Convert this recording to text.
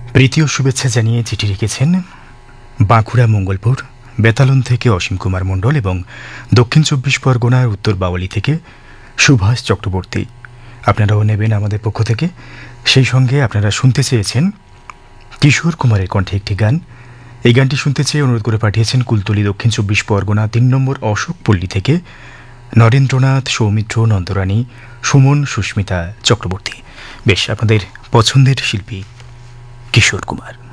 প্রীতি ও শুভেচ্ছা জানিয়ে চিঠি লিখেছেন বাঁকুড়া মঙ্গলপুর বেতালন থেকে অসীম কুমার মণ্ডল এবং দক্ষিণ ২৪ পরগনার উত্তর বাওয়ালি থেকে সুভাষ চক্রবর্তী। আপনারাও নেবেন আমাদের পক্ষ থেকে। সেই সঙ্গে আপনারা শুনতে চেয়েছেন কিশোর কুমারের কণ্ঠে একটি গান। এই গানটি শুনতে চেয়ে অনুরোধ করে পাঠিয়েছেন কুলতলি দক্ষিণ ২৪ পরগনা ৩ নম্বর অশোকপল্লী থেকে নরেন্দ্রনাথ, সৌমিত্র, নন্দরানী, সুমন, সুস্মিতা চক্রবর্তী। বেশ, আপনাদের পছন্দের শিল্পী কিশোর কুমার।